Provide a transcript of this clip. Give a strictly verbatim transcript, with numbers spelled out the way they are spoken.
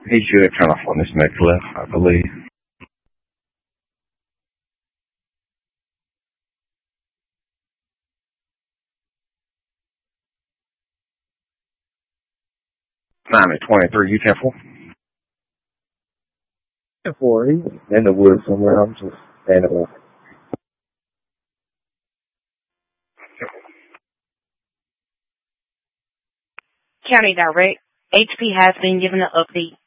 He should turn off on this next left, I believe. nine at twenty-three, you ten four? ten four, he's in the woods somewhere. I'm just standing up. County Direct, H P has been given an update.